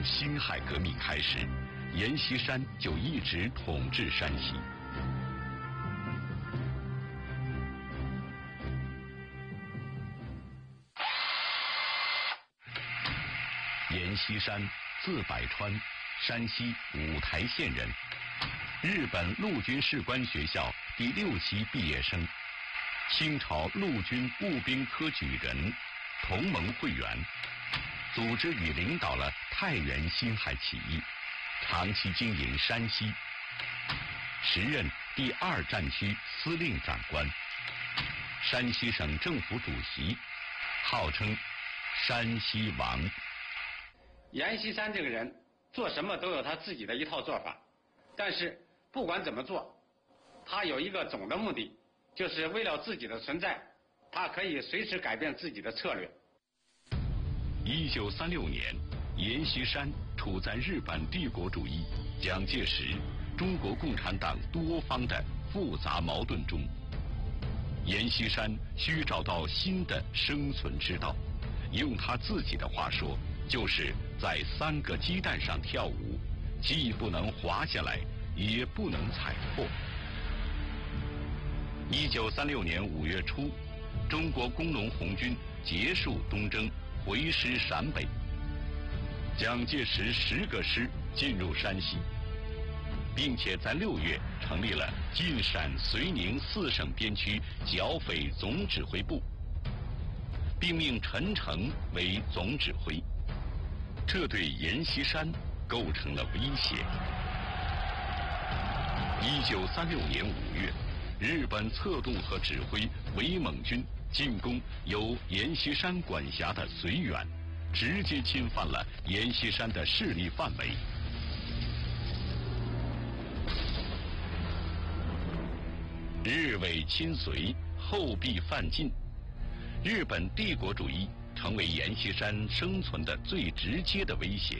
辛亥革命开始，阎锡山就一直统治山西。阎锡山，字百川，山西五台县人，日本陆军士官学校第6期毕业生，清朝陆军步兵科举人，同盟会员，组织与领导了太原辛亥起义，长期经营山西，时任第2战区司令长官，山西省政府主席，号称山西王。 阎锡山这个人做什么都有他自己的一套做法，但是不管怎么做，他有一个总的目的，就是为了自己的存在，他可以随时改变自己的策略。 1936年，阎锡山处在日本帝国主义、蒋介石、中国共产党多方的复杂矛盾中，阎锡山需找到新的生存之道。用他自己的话说，就是在3个鸡蛋上跳舞，既不能滑下来，也不能踩破。1936年5月初，中国工农红军结束东征，回师陕北。蒋介石10个师进入山西，并且在6月成立了晋陕绥宁4省边区剿匪总指挥部，并命陈诚为总指挥，这对阎锡山构成了威胁。1936年5月，日本策动和指挥伪蒙军进攻由阎锡山管辖的绥远，直接侵犯了阎锡山的势力范围。日伪侵绥，后必犯晋，日本帝国主义成为阎锡山生存的最直接的威胁。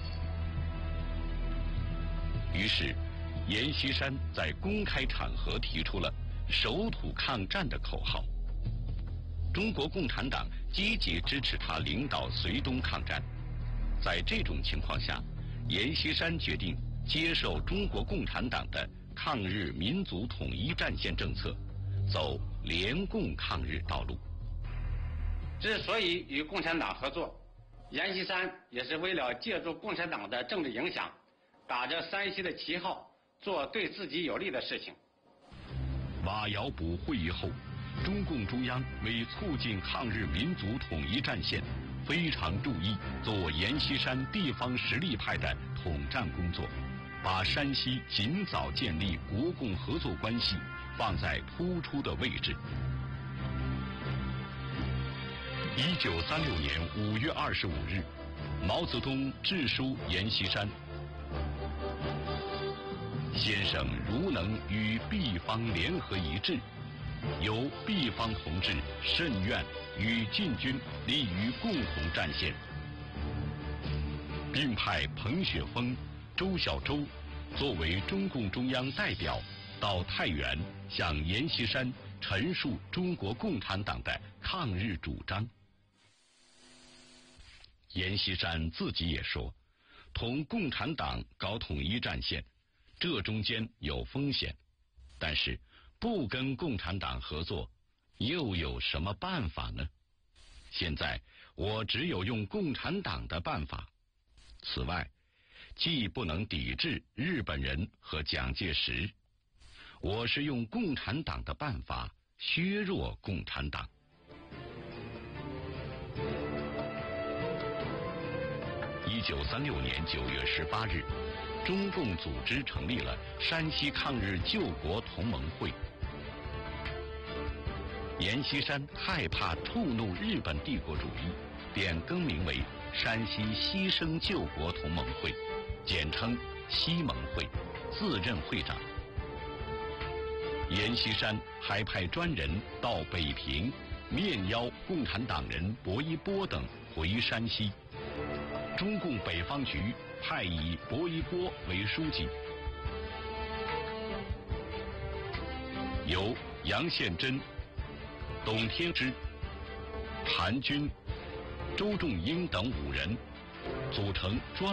于是，阎锡山在公开场合提出了守土抗战的口号。中国共产党积极支持他领导绥东抗战。在这种情况下，阎锡山决定接受中国共产党的抗日民族统一战线政策，走联共抗日道路。 之所以与共产党合作，阎锡山也是为了借助共产党的政治影响，打着山西的旗号，做对自己有利的事情。 瓦窑堡会议后，中共中央为促进抗日民族统一战线，非常注意做阎锡山地方实力派的统战工作，把山西尽早建立国共合作关系放在突出的位置。1936年5月25日，毛泽东致书阎锡山：先生如能与毕方联合一致，由毕方同志甚愿与晋军立于共同战线，并派彭雪枫、周小舟作为中共中央代表到太原向阎锡山陈述中国共产党的抗日主张。阎锡山自己也说，同共产党搞统一战线，这中间有风险，但是不跟共产党合作，又有什么办法呢？现在我只有用共产党的办法。此外，既不能抵制日本人和蒋介石，我是用共产党的办法削弱共产党。1936年9月18日，中共组织成立了山西抗日救国同盟会。阎锡山害怕触怒日本帝国主义，便更名为山西牺牲救国同盟会，简称西盟会，自任会长。阎锡山还派专人到北平面邀共产党人薄一波等回山西。中共北方局派以薄一波为书记，由杨宪珍、董天之、谭军、周仲英等5人组成专